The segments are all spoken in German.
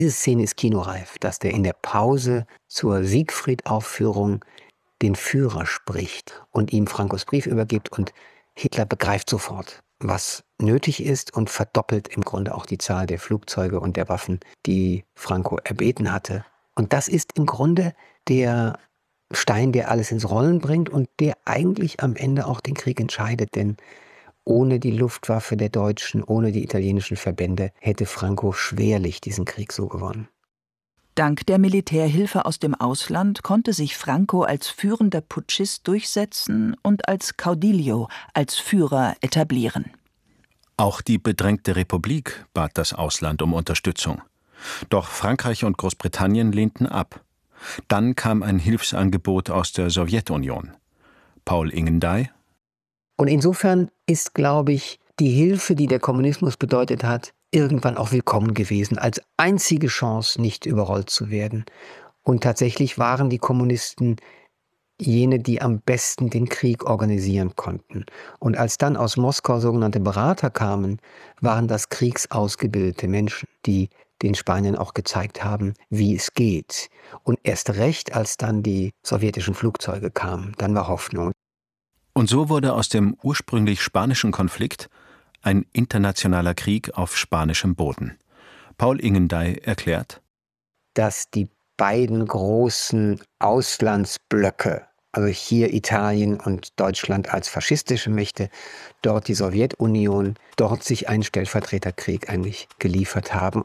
Diese Szene ist kinoreif, dass der in der Pause zur Siegfried-Aufführung den Führer spricht und ihm Francos Brief übergibt, und Hitler begreift sofort, was nötig ist, und verdoppelt im Grunde auch die Zahl der Flugzeuge und der Waffen, die Franco erbeten hatte. Und das ist im Grunde der Stein, der alles ins Rollen bringt und der eigentlich am Ende auch den Krieg entscheidet, denn ohne die Luftwaffe der Deutschen, ohne die italienischen Verbände hätte Franco schwerlich diesen Krieg so gewonnen. Dank der Militärhilfe aus dem Ausland konnte sich Franco als führender Putschist durchsetzen und als Caudillo, als Führer etablieren. Auch die bedrängte Republik bat das Ausland um Unterstützung. Doch Frankreich und Großbritannien lehnten ab. Dann kam ein Hilfsangebot aus der Sowjetunion. Paul Ingendey: Und insofern ist, glaube ich, die Hilfe, die der Kommunismus bedeutet hat, irgendwann auch willkommen gewesen, als einzige Chance, nicht überrollt zu werden. Und tatsächlich waren die Kommunisten jene, die am besten den Krieg organisieren konnten. Und als dann aus Moskau sogenannte Berater kamen, waren das kriegsausgebildete Menschen, die den Spaniern auch gezeigt haben, wie es geht. Und erst recht, als dann die sowjetischen Flugzeuge kamen, dann war Hoffnung. Und so wurde aus dem ursprünglich spanischen Konflikt ein internationaler Krieg auf spanischem Boden. Paul Ingendey erklärt, dass die beiden großen Auslandsblöcke, also hier Italien und Deutschland als faschistische Mächte, dort die Sowjetunion, dort sich einen Stellvertreterkrieg eigentlich geliefert haben.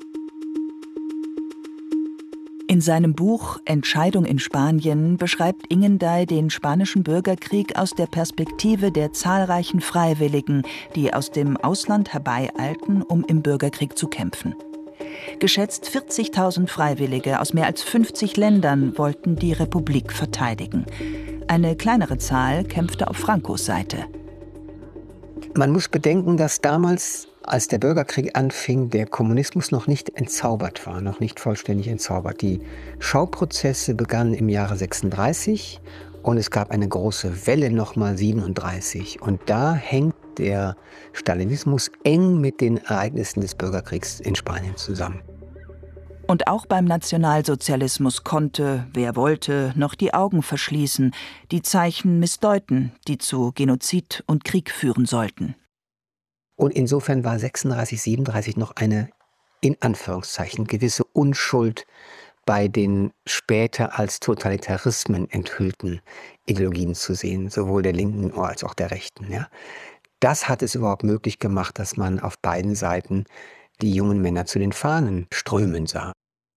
In seinem Buch »Entscheidung in Spanien« beschreibt Ingendey den spanischen Bürgerkrieg aus der Perspektive der zahlreichen Freiwilligen, die aus dem Ausland herbeieilten, um im Bürgerkrieg zu kämpfen. Geschätzt 40.000 Freiwillige aus mehr als 50 Ländern wollten die Republik verteidigen. Eine kleinere Zahl kämpfte auf Francos Seite. Man muss bedenken, dass damals, als der Bürgerkrieg anfing, der Kommunismus noch nicht entzaubert war, noch nicht vollständig entzaubert. Die Schauprozesse begannen im Jahre 36 und es gab eine große Welle nochmal 37. Und da hängt der Stalinismus eng mit den Ereignissen des Bürgerkriegs in Spanien zusammen. Und auch beim Nationalsozialismus konnte, wer wollte, noch die Augen verschließen, die Zeichen missdeuten, die zu Genozid und Krieg führen sollten. Und insofern war 36, 37 noch eine, in Anführungszeichen, gewisse Unschuld bei den später als Totalitarismen enthüllten Ideologien zu sehen, sowohl der Linken als auch der Rechten. Ja. Das hat es überhaupt möglich gemacht, dass man auf beiden Seiten die jungen Männer zu den Fahnen strömen sah.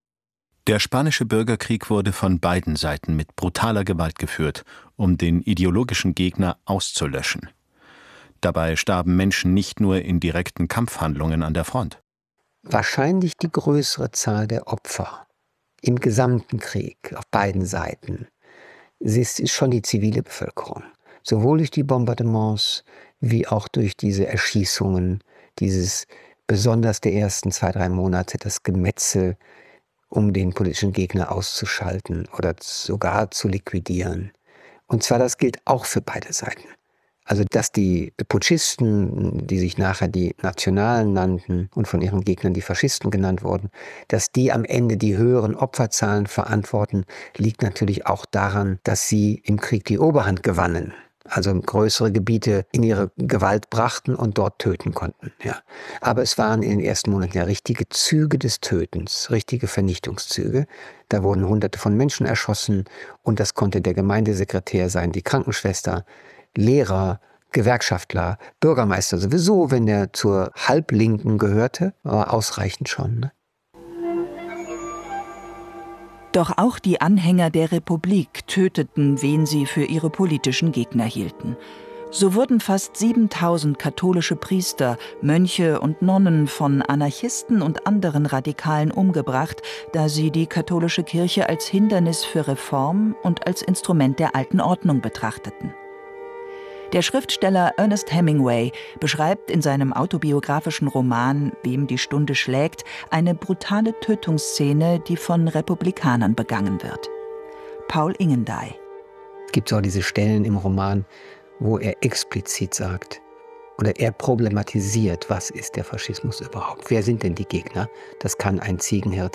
Der spanische Bürgerkrieg wurde von beiden Seiten mit brutaler Gewalt geführt, um den ideologischen Gegner auszulöschen. Dabei starben Menschen nicht nur in direkten Kampfhandlungen an der Front. Wahrscheinlich die größere Zahl der Opfer im gesamten Krieg auf beiden Seiten ist schon die zivile Bevölkerung. Sowohl durch die Bombardements wie auch durch diese Erschießungen, dieses besonders der ersten 2-3 Monate, das Gemetzel, um den politischen Gegner auszuschalten oder sogar zu liquidieren. Und zwar, das gilt auch für beide Seiten. Also, dass die Putschisten, die sich nachher die Nationalen nannten und von ihren Gegnern die Faschisten genannt wurden, dass die am Ende die höheren Opferzahlen verantworten, liegt natürlich auch daran, dass sie im Krieg die Oberhand gewannen. Also größere Gebiete in ihre Gewalt brachten und dort töten konnten. Ja. Aber es waren in den ersten Monaten ja richtige Züge des Tötens, richtige Vernichtungszüge. Da wurden Hunderte von Menschen erschossen und das konnte der Gemeindesekretär sein, die Krankenschwester, Lehrer, Gewerkschaftler, Bürgermeister sowieso, wenn er zur Halblinken gehörte, war ausreichend schon. Ne? Doch auch die Anhänger der Republik töteten, wen sie für ihre politischen Gegner hielten. So wurden fast 7.000 katholische Priester, Mönche und Nonnen von Anarchisten und anderen Radikalen umgebracht, da sie die katholische Kirche als Hindernis für Reform und als Instrument der alten Ordnung betrachteten. Der Schriftsteller Ernest Hemingway beschreibt in seinem autobiografischen Roman »Wem die Stunde schlägt« eine brutale Tötungsszene, die von Republikanern begangen wird. Paul Ingendey. Es gibt so diese Stellen im Roman, wo er explizit sagt, oder er problematisiert, was ist der Faschismus überhaupt? Wer sind denn die Gegner? Das kann ein Ziegenhirt